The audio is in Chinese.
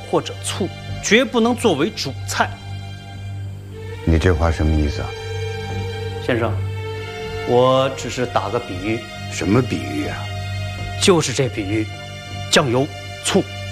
或者醋，绝不能作为主菜。 你这话什么意思啊？ 先生，我只是打个比喻。 什么比喻啊？ 就是这比喻，酱油、醋。